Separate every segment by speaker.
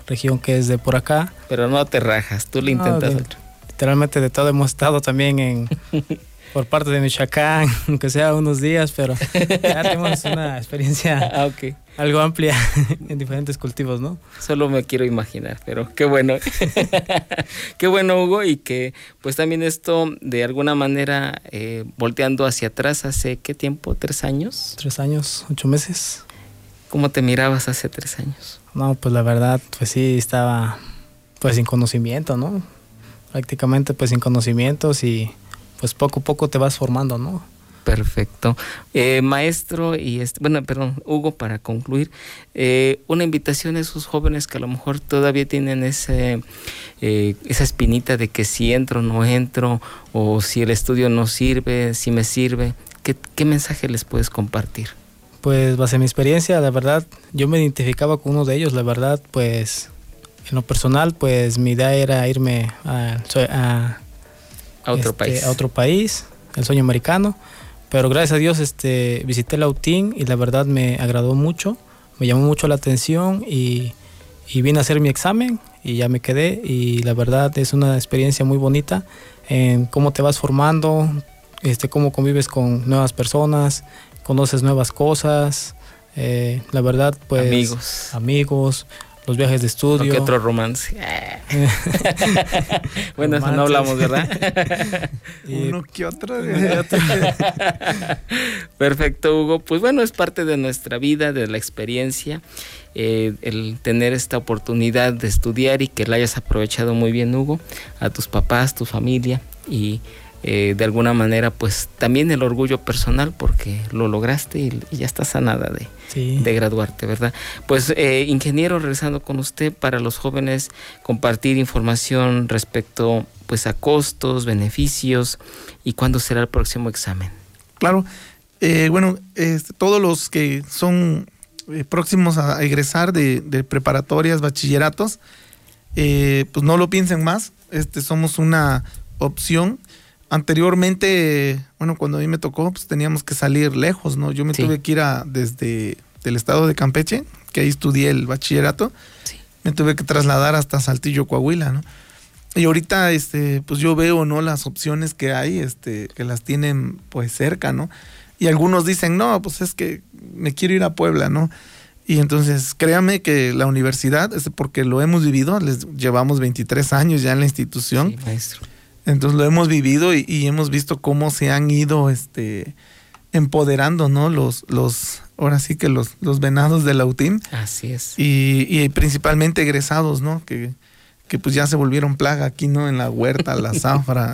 Speaker 1: región que es de por acá.
Speaker 2: Pero no te rajas, tú le intentas otro.
Speaker 1: Literalmente de todo hemos estado también por parte de Michoacán, aunque sea unos días, pero ya tenemos una experiencia algo amplia en diferentes cultivos, ¿no?
Speaker 2: Solo me quiero imaginar, pero qué bueno. Qué bueno, Hugo, y que pues también esto de alguna manera volteando hacia atrás, ¿hace qué tiempo? ¿3 años?
Speaker 1: 3 años, 8 meses.
Speaker 2: ¿Cómo te mirabas hace 3 años?
Speaker 1: No, pues la verdad, pues sí, estaba pues sin conocimiento, ¿no? Prácticamente pues sin conocimientos y pues poco a poco te vas formando, ¿no?
Speaker 2: Perfecto. Maestro, Hugo, para concluir, una invitación a esos jóvenes que a lo mejor todavía tienen esa espinita de que si entro o no entro, o si el estudio no sirve, si me sirve, ¿qué mensaje les puedes compartir?
Speaker 1: Pues base en mi experiencia, la verdad, yo me identificaba con uno de ellos, la verdad, pues en lo personal, pues mi idea era irme a otro país, el sueño americano. Pero gracias a Dios visité la UTIN y la verdad me agradó mucho, me llamó mucho la atención y vine a hacer mi examen y ya me quedé, y la verdad es una experiencia muy bonita en cómo te vas formando, cómo convives con nuevas personas, conoces nuevas cosas, la verdad pues amigos, los viajes de estudio.
Speaker 2: ¿Qué otro romance? Bueno, eso no hablamos, ¿verdad?
Speaker 3: Uno que otro.
Speaker 2: Perfecto, Hugo. Pues bueno, es parte de nuestra vida, de la experiencia, el tener esta oportunidad de estudiar y que la hayas aprovechado muy bien, Hugo, a tus papás, tu familia y de alguna manera pues también el orgullo personal porque lo lograste y ya estás a nada de graduarte, ¿verdad? Pues ingeniero, regresando con usted, para los jóvenes compartir información respecto pues a costos, beneficios y cuándo será el próximo examen.
Speaker 3: Claro, todos los que son próximos a egresar de preparatorias, bachilleratos, pues no lo piensen más, somos una opción. Anteriormente, cuando a mí me tocó, pues teníamos que salir lejos, ¿no? Yo me tuve que ir desde el estado de Campeche, que ahí estudié el bachillerato, me tuve que trasladar hasta Saltillo, Coahuila, ¿no? Y ahorita, pues yo veo, ¿no? Las opciones que hay, que las tienen, pues, cerca, ¿no? Y algunos dicen, no, pues es que me quiero ir a Puebla, ¿no? Y entonces, créame que la universidad, porque lo hemos vivido, les llevamos 23 años ya en la institución.
Speaker 2: Sí, maestro.
Speaker 3: Entonces lo hemos vivido y hemos visto cómo se han ido empoderando, ¿no? Ahora sí que los venados de la UTIM.
Speaker 2: Así es.
Speaker 3: Y principalmente egresados, ¿no? Que pues ya se volvieron plaga aquí, ¿no? En la huerta, la zafra,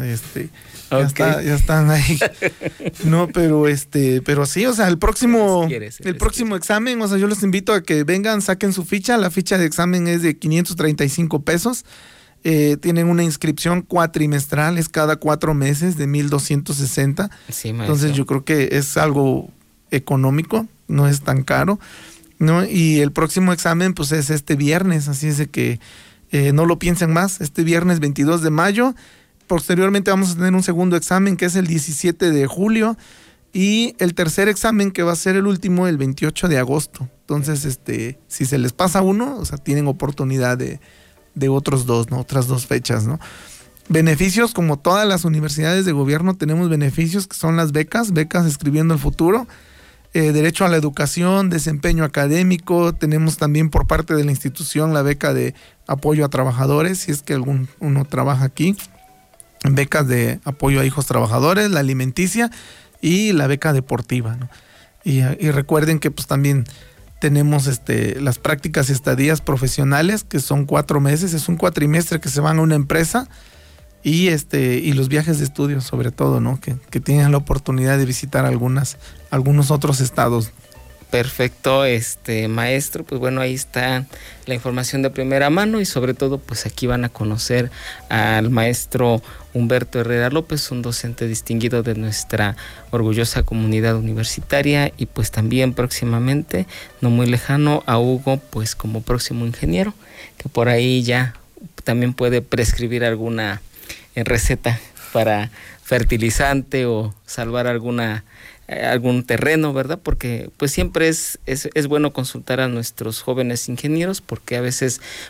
Speaker 3: ya están ahí. No, pero sí, o sea, el próximo examen, o sea, yo los invito a que vengan, saquen su ficha. La ficha de examen es de 535 pesos. Tienen una inscripción cuatrimestral, es cada 4 meses de 1,260.
Speaker 2: Sí, maestro.
Speaker 3: Entonces yo creo que es algo económico, no es tan caro, ¿no? Y el próximo examen pues es este viernes, así es de que no lo piensen más, este viernes 22 de mayo. Posteriormente vamos a tener un segundo examen que es el 17 de julio y el tercer examen que va a ser el último el 28 de agosto. Entonces, si se les pasa uno, o sea, tienen oportunidad de otros dos, ¿no? Otras 2 fechas, ¿no? Beneficios, como todas las universidades de gobierno, tenemos beneficios que son las becas Escribiendo el Futuro, derecho a la educación, desempeño académico. Tenemos también por parte de la institución la beca de apoyo a trabajadores, si es que uno trabaja aquí, becas de apoyo a hijos trabajadores, la alimenticia y la beca deportiva, ¿no? Y recuerden que pues también tenemos las prácticas y estadías profesionales, que son 4 meses, es un cuatrimestre que se van a una empresa, y los viajes de estudio sobre todo, ¿no? Que tienen la oportunidad de visitar algunos otros estados.
Speaker 2: Perfecto, maestro, pues bueno, ahí está la información de primera mano y sobre todo pues aquí van a conocer al maestro Humberto Herrera López, un docente distinguido de nuestra orgullosa comunidad universitaria, y pues también próximamente, no muy lejano, a Hugo pues como próximo ingeniero, que por ahí ya también puede prescribir alguna receta para fertilizante o salvar algún terreno, ¿verdad? Porque pues siempre es bueno consultar a nuestros jóvenes ingenieros, porque a veces